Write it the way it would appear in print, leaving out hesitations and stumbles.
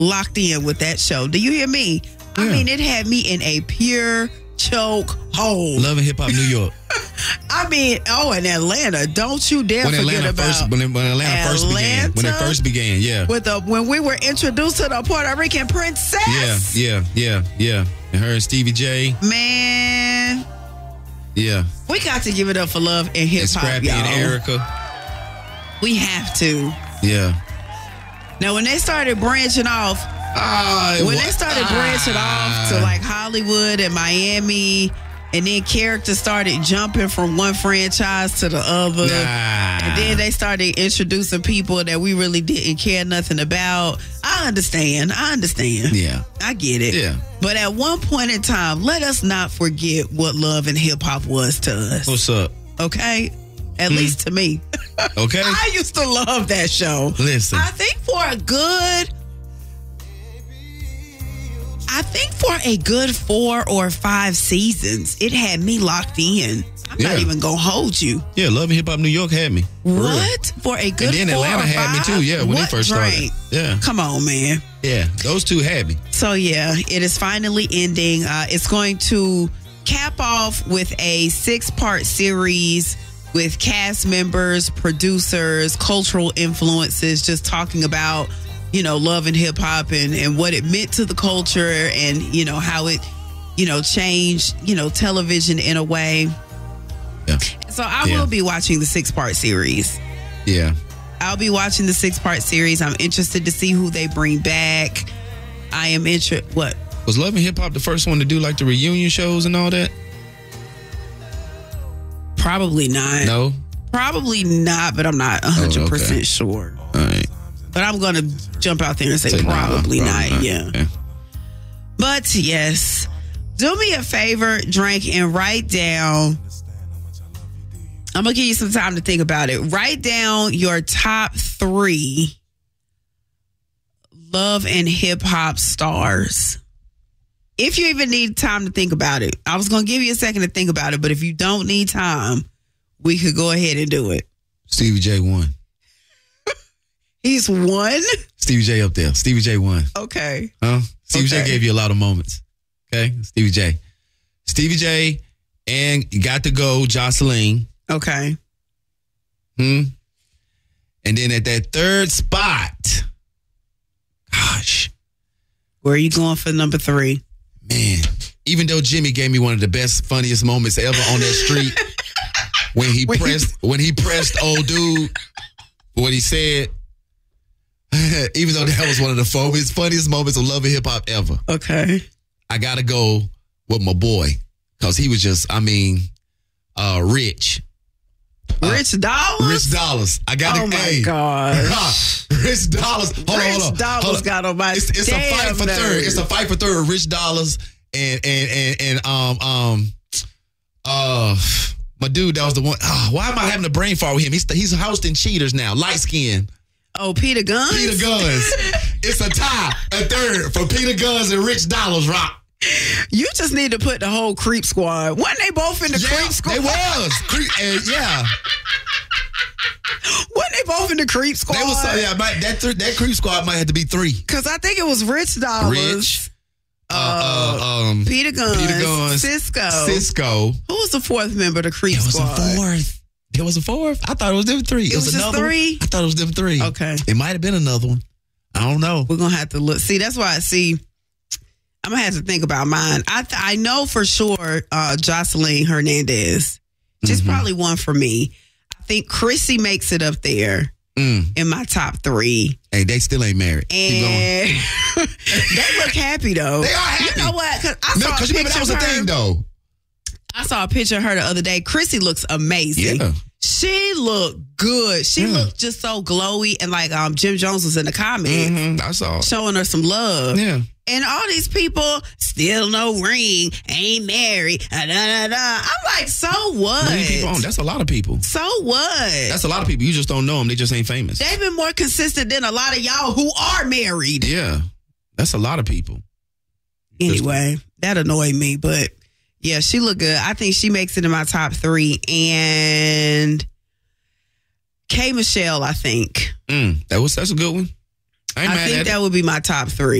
locked in with that show. Do you hear me? Yeah. I mean, it had me in a pure choke hole. Love and Hip Hop New York. I mean, in Atlanta, don't you dare forget about when Atlanta first began. When it first began, yeah. When we were introduced to the Puerto Rican princess. Yeah. And her and Stevie J. Man. Yeah. We got to give it up for Love and Hip Hop, Scrappy y'all. and Erica. We have to. Yeah. Now, when they started branching off, to like Hollywood and Miami, and then characters started jumping from one franchise to the other. And then they started introducing people that we really didn't care nothing about. I understand. Yeah. I get it. Yeah. But at one point in time, let us not forget what Love and Hip Hop was to us. What's up? Okay? At least to me. Okay. I used to love that show. Listen. I think for a good 4 or 5 seasons, it had me locked in. I'm not even going to hold you. Yeah, Love and Hip Hop New York had me. What? For a good 4 or 5? And then Atlanta had me too, yeah, when they first started. Yeah. Come on, man. Yeah, those two had me. So, yeah, it is finally ending. It's going to cap off with a 6-part series with cast members, producers, cultural influences, just talking about, Love and Hip Hop and what it meant to the culture and, how it, changed, television in a way. Yeah. So I will be watching the 6-part series. Yeah. I'll be watching the 6-part series. I'm interested to see who they bring back. I am interested. What? Was Love and Hip Hop the first one to do like the reunion shows and all that? Probably not. No? Probably not, but I'm not 100% sure. All right. But I'm going to jump out there and say probably not. Yeah. Okay. But yes, do me a favor, Drink, and write down. I'm going to give you some time to think about it. Write down your top 3 Love and Hip Hop stars. If you even need time to think about it. I was going to give you a second to think about it, but if you don't need time, we could go ahead and do it. Stevie J won. He's won? Stevie J up there. Stevie J won. Okay. Huh? Stevie J gave you a lot of moments. Okay? Stevie J. Stevie J and got to go Jocelyn. Okay. And then at that 3rd spot, gosh. Where are you going for number 3? Man, even though Jimmy gave me one of the best, funniest moments ever on that street when he pressed old dude, what he said, even though that was one of the funniest moments of Love and Hip Hop ever. Okay. I got to go with my boy because he was just, rich. Rich Dollars? Rich Dollars. I got to. Oh my gosh. Rich Dollars. Hold on. Rich Dollars got on my It's a fight for nerves. third. It's a fight for third. Rich Dollars and my dude, that was the one. Why am I having a brain fart with him? He's hosting Cheaters now. Light skin. Oh, Peter Guns? Peter Guns. It's a tie. A third for Peter Guns and Rich Dollars, Rock. You just need to put the whole Creep Squad. Weren't they both in the Creep Squad? They was. Yeah. Weren't they both in the Creep Squad? They was, that Creep Squad might have to be 3. Because I think it was Rich Dollars. Peter Guns. Cisco. Who was the 4th member of the Creep Squad? There was a 4th? I thought it was them 3. It was just another 3? I thought it was them 3. Okay. It might have been another one. I don't know. We're going to have to look. See, that's why I'm going to have to think about mine. I know for sure Jocelyn Hernandez. She's probably one for me. I think Chrissy makes it up there in my top 3. Hey, they still ain't married. And they look happy, though. They are happy. You know what? Because you remember that was the thing, though. I saw a picture of her the other day. Chrissy looks amazing. Yeah. She looked good. She looked just so glowy. And like Jim Jones was in the comments. I saw it. Showing her some love. Yeah. And all these people, still no ring, ain't married. I'm like, so what? Many people that's a lot of people. So what? That's a lot of people. You just don't know them. They just ain't famous. They've been more consistent than a lot of y'all who are married. Yeah. That's a lot of people. Anyway, that annoyed me. But yeah, she looked good. I think she makes it in my top 3. And K. Michelle, I think. That's a good one. I ain't I mad think at that it. would be my top 3.